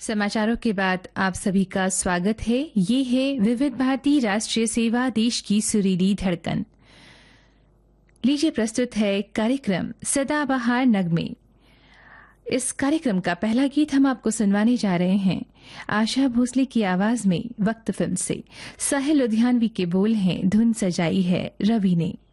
समाचारों के बाद आप सभी का स्वागत है। ये है विविध भारती राष्ट्रीय सेवा, देश की सुरीली धड़कन। लीजिए प्रस्तुत है कार्यक्रम सदाबहार नगमे। इस कार्यक्रम का पहला गीत हम आपको सुनवाने जा रहे हैं आशा भोसले की आवाज में वक्त फिल्म से। साहिल लुधियानवी के बोल हैं, धुन सजाई है रवि ने।